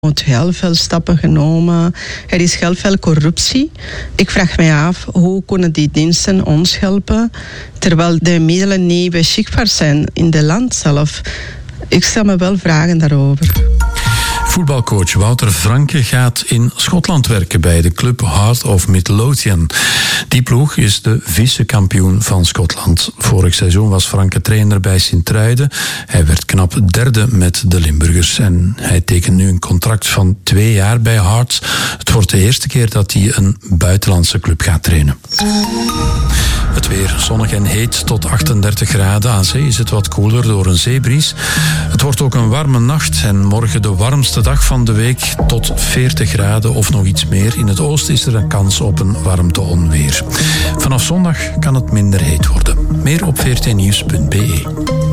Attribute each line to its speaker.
Speaker 1: Er wordt heel veel stappen genomen. Er is heel veel corruptie. Ik vraag me af, hoe kunnen die diensten ons helpen, terwijl de middelen niet beschikbaar zijn in het land zelf? Ik stel me wel vragen daarover.
Speaker 2: Voetbalcoach Wouter Franke gaat in Schotland werken bij de club Heart of Midlothian. Die ploeg is de vice-kampioen van Schotland. Vorig seizoen was Franke trainer bij Sint-Truiden. Hij werd knap derde met de Limburgers. En hij tekent nu een contract van 2 jaar bij Hearts. Het wordt de eerste keer dat hij een buitenlandse club gaat trainen. Het weer zonnig en heet tot 38 graden. Aan zee is het wat koeler door een zeebries. Het wordt ook een warme nacht en morgen de warmste dag van de week tot 40 graden of nog iets meer. In het oosten is er een kans op een warmte-onweer. Vanaf zondag kan het minder heet worden. Meer op 14nieuws.be.